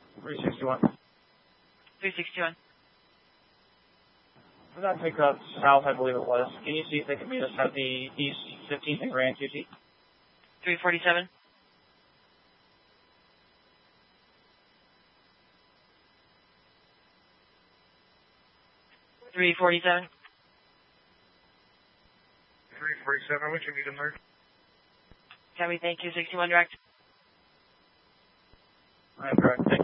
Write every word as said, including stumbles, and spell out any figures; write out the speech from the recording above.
three sixty-one. three sixty-one. For that pickup south, I believe it was. Can you see if they can meet us at the East fifteenth and Grand Q T? three forty-seven. three forty-seven. three forty-seven, what you meet them there? Copy, thank you. sixty-one direct. All right, direct. Thank you.